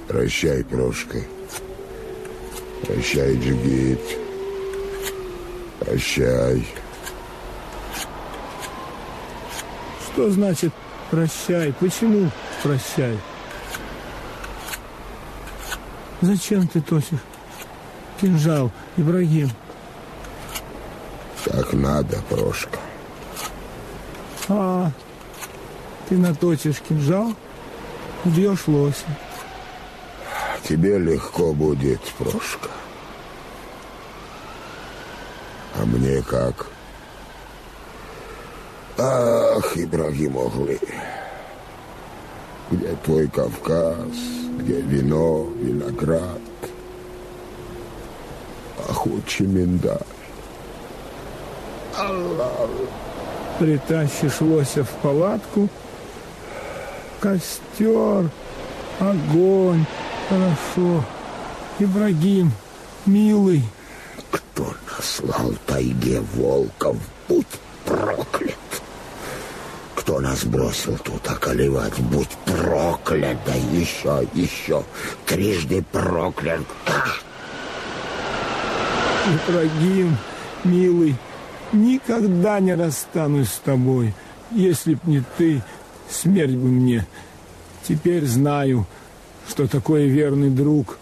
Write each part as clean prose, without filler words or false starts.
Прощай, Прошка. Прощай, Джигит. Прощай. Что значит прощай? Почему прощай? Зачем ты точишь кинжал, Ибрагим? Так надо, Прошка. А, ты наточишь кинжал, убьешь лося. Тебе легко будет, Прошка. А мне как? Ах, Ибрагим Оглы, где твой Кавказ, где вино, виноград, охочий миндаль. Аллах. Притащишь лося в палатку, костер, огонь, хорошо. Ибрагим, милый. Кто наслал тайге волков, будь проклят. Кто нас бросил тут околевать, будь проклят, да еще, трижды проклят. Ибрагим, милый, никогда не расстанусь с тобой. Если б не ты, смерть бы мне. Теперь знаю, что такое верный друг.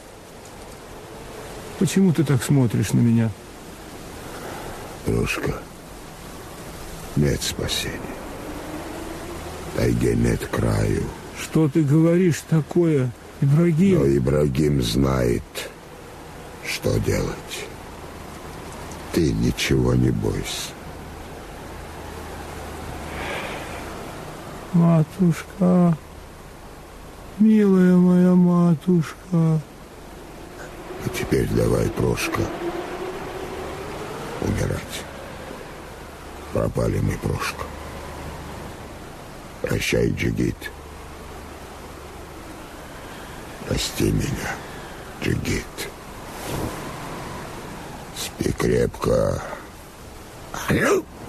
Почему ты так смотришь на меня? Прошка, нет спасения. Тайге нет краю. Что ты говоришь такое, Ибрагим? Но Ибрагим знает, что делать. Ты ничего не бойся. Матушка, милая моя матушка. А теперь давай, Прошка, умирать. Пропали мы, Прошка. Прощай, Джигит. Прости меня, Джигит. Спи крепко. Алло!